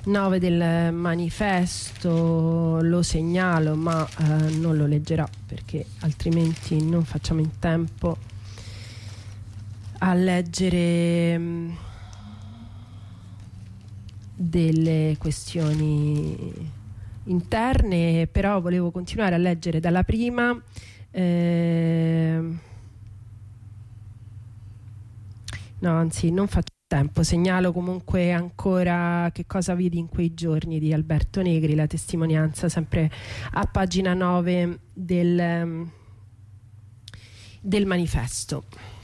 9 del manifesto, lo segnalo, ma non lo leggerò perché altrimenti non facciamo in tempo a leggere delle questioni interne, però volevo continuare a leggere dalla prima. No, anzi, non faccio tempo. Segnalo comunque ancora Che cosa vedi in quei giorni di Alberto Negri, la testimonianza sempre a pagina 9 del manifesto.